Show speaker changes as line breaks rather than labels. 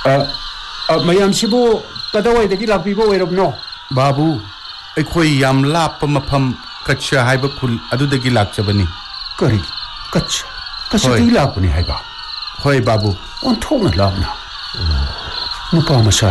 mayam sibu kadawai dagi lakbibo oirabno
babu akhoi yam lap mafam kacha haiba khul adudagi lakchabani
kari kacha dagi lakbani haiba
hoi babu
on thongna labna nupa masa